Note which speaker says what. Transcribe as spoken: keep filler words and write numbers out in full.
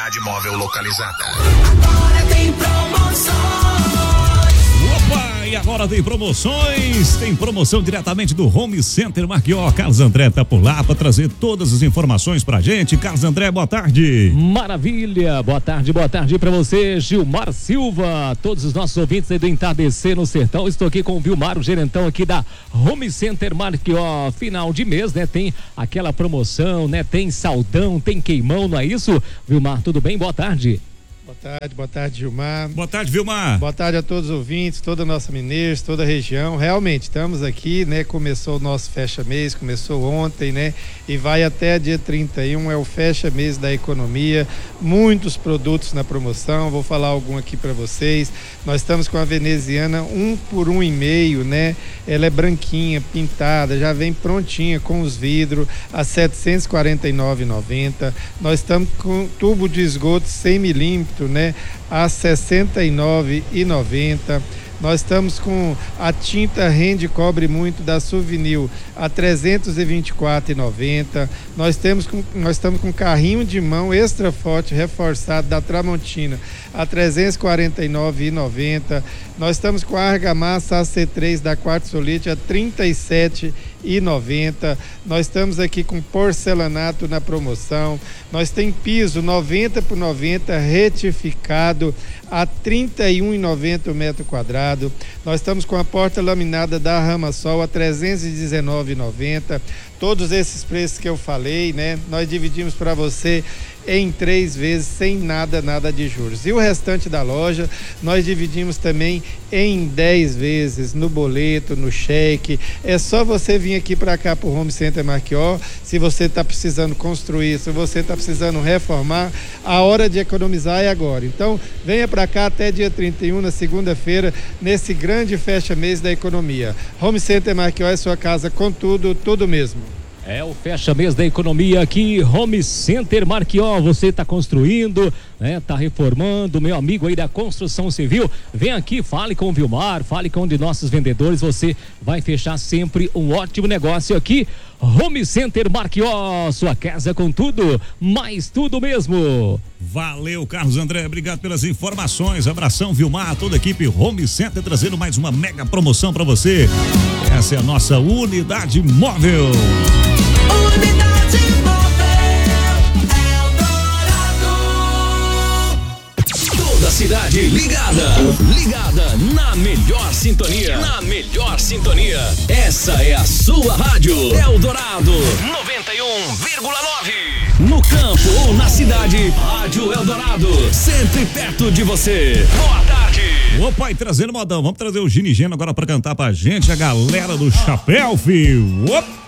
Speaker 1: unidade móvel localizada.
Speaker 2: Agora tem promoções.
Speaker 3: Opa, e agora tem promoções, tem promoção diretamente do Home Center Marquió. Carlos André tá por lá para trazer todas as informações pra gente. Carlos André, boa tarde.
Speaker 4: Maravilha, boa tarde, boa tarde pra você, Gilmar Silva, todos os nossos ouvintes aí do Entardecer no Sertão. Estou aqui com o Vilmar, o gerentão aqui da Home Center Marquió. Final de mês, né, tem aquela promoção, né, tem saldão, tem queimão, não é isso? Vilmar, tudo bem? Boa tarde.
Speaker 5: Boa tarde, boa tarde, Gilmar.
Speaker 3: Boa tarde, Vilmar.
Speaker 5: Boa tarde a todos os ouvintes, toda a nossa Mineiros, toda a região. Realmente, estamos aqui, né? Começou o nosso fecha-mês, começou ontem, né? E vai até dia trinta e um, é o fecha-mês da economia. Muitos produtos na promoção, vou falar algum aqui para vocês. Nós estamos com a veneziana um por um e meio, né? Ela é branquinha, pintada, já vem prontinha com os vidros a setecentos e quarenta e nove reais e noventa centavos. Nós estamos com tubo de esgoto cem milímetros, né, a sessenta e nove reais e noventa centavos. Nós estamos com a tinta Rende Cobre Muito da Souvenir a trezentos e vinte e quatro reais e noventa centavos. Nós temos com, nós estamos com carrinho de mão extra forte reforçado da Tramontina a trezentos e quarenta e nove reais e noventa centavos. Nós estamos com a argamassa A C três da Quartzolite a trinta e sete reais e noventa centavos. Nós estamos aqui com porcelanato na promoção. Nós tem piso noventa por noventa retificado a trinta e um reais e noventa centavos o metro quadrado. Nós estamos com a porta laminada da Ramasol a trezentos e dezenove reais e noventa centavos. Todos esses preços que eu falei, né? Nós dividimos para você em três vezes, sem nada, nada de juros. E o restante da loja, nós dividimos também em dez vezes, no boleto, no cheque. É só você vir aqui para cá, para o Home Center Marquió. Se você está precisando construir, se você está precisando reformar, a hora de economizar é agora. Então, venha para cá até dia trinta e um, na segunda-feira, nesse grande fecha-mês da economia. Home Center Marquió é sua casa com tudo, tudo mesmo.
Speaker 4: É o fecha-mês da economia aqui, Home Center Marquió. Você está construindo, né? Tá reformando, meu amigo aí da construção civil, vem aqui, fale com o Vilmar, fale com um de nossos vendedores, você vai fechar sempre um ótimo negócio aqui. Home Center Marquió, sua casa com tudo, mais tudo mesmo.
Speaker 3: Valeu, Carlos André, obrigado pelas informações. Abração, Vilmar, toda a equipe Home Center trazendo mais uma mega promoção para você. Essa é a nossa unidade móvel.
Speaker 2: Unidade móvel Eldorado.
Speaker 1: Toda a cidade ligada, ligada na melhor sintonia, na melhor sintonia. Essa é a sua rádio Eldorado noventa e um vírgula nove. No campo ou na cidade, Rádio Eldorado, sempre perto de você. Boa tarde.
Speaker 3: Opa, e trazendo modão, vamos trazer o Gini Geno agora pra cantar pra gente, a galera do Chapéu, filho. Opa!